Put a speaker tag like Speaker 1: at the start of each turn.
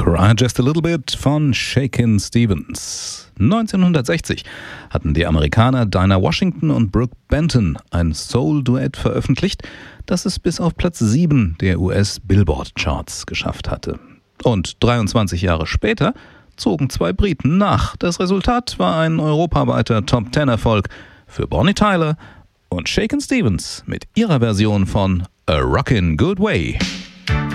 Speaker 1: Cry Just a Little Bit von Shakin' Stevens. 1960 hatten die Amerikaner Dinah Washington und Brooke Benton ein Soul-Duett veröffentlicht, das es bis auf Platz 7 der US-Billboard-Charts geschafft hatte. Und 23 Jahre später zogen 2 Briten nach. Das Resultat war ein europaweiter Top-10-Erfolg für Bonnie Tyler und Shakin' Stevens mit ihrer Version von A Rockin' Good Way.